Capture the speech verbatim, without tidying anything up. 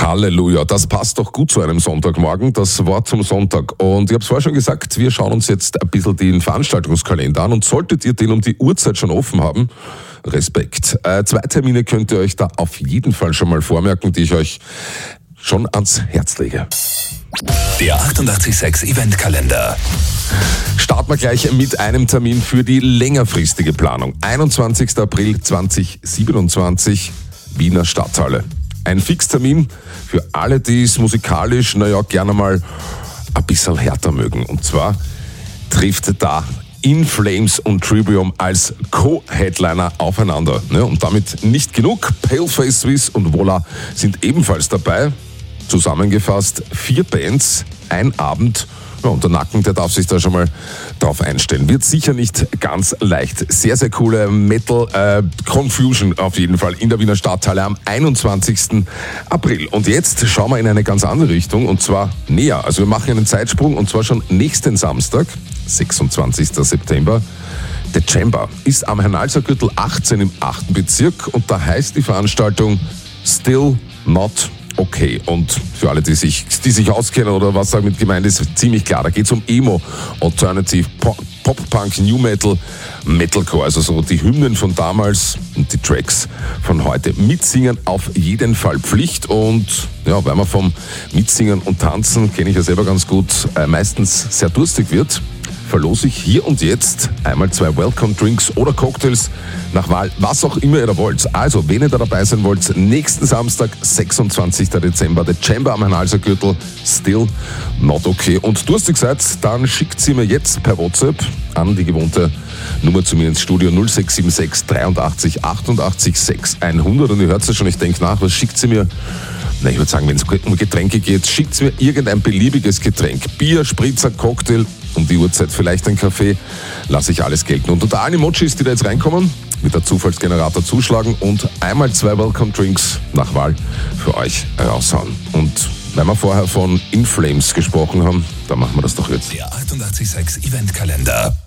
Halleluja, das passt doch gut zu einem Sonntagmorgen, das Wort zum Sonntag. Und ich habe es vorher schon gesagt, wir schauen uns jetzt ein bisschen den Veranstaltungskalender an und solltet ihr den um die Uhrzeit schon offen haben, Respekt. Äh, zwei Termine könnt ihr euch da auf jeden Fall schon mal vormerken, die ich euch schon ans Herz lege. Der achtundachtzig Komma sechs Eventkalender. Starten wir gleich mit einem Termin für die längerfristige Planung. einundzwanzigster April zweitausendsiebenundzwanzig, Wiener Stadthalle. Ein Fixtermin für alle, die es musikalisch, naja, gerne mal ein bisschen härter mögen. Und zwar trifft da In Flames und Trivium als Co-Headliner aufeinander. Ja, und damit nicht genug. Paleface Swiss und Voila sind ebenfalls dabei. Zusammengefasst vier Bands, ein Abend. Ja, und der Nacken, der darf sich da schon mal drauf einstellen. Wird sicher nicht ganz leicht. Sehr, sehr coole Metal äh, Confusion auf jeden Fall in der Wiener Stadthalle am einundzwanzigsten April. Und jetzt schauen wir in eine ganz andere Richtung und zwar näher. Also wir machen einen Zeitsprung und zwar schon nächsten Samstag, sechsundzwanzigsten September. The Chamber ist am Hernalser-Gürtel achtzehn im achten Bezirk und da heißt die Veranstaltung Still Not Okay, und für alle, die sich, die sich auskennen oder was damit gemeint ist, ziemlich klar, da geht es um Emo, Alternative, Pop, Pop-Punk, New Metal, Metalcore, also so die Hymnen von damals und die Tracks von heute. Mitsingen auf jeden Fall Pflicht und ja, weil man vom Mitsingen und Tanzen, kenne ich ja selber ganz gut, äh, meistens sehr durstig wird, verlose ich hier und jetzt einmal zwei Welcome Drinks oder Cocktails nach Wahl, was auch immer ihr da wollt. Also, wenn ihr da dabei sein wollt, nächsten Samstag, sechsundzwanzigsten Dezember, The Chamber am Hernalser-Gürtel, Still Not Okay. Und durstig seid, dann schickt sie mir jetzt per WhatsApp an die gewohnte Nummer zu mir ins Studio null sechs sieben sechs dreiundachtzig achtundachtzig sechshundert. Und ihr hört es ja schon, ich denke nach, was schickt sie mir? Na, ich würde sagen, wenn es um Getränke geht, schickt mir irgendein beliebiges Getränk. Bier, Spritzer, Cocktail, um die Uhrzeit vielleicht ein Kaffee, lasse ich alles gelten. Und unter allen Emojis, die da jetzt reinkommen, wird der Zufallsgenerator zuschlagen und einmal zwei Welcome Drinks nach Wahl für euch raushauen. Und weil wir vorher von In Flames gesprochen haben, dann machen wir das doch jetzt. Der achtundachtzig Komma sechs Eventkalender.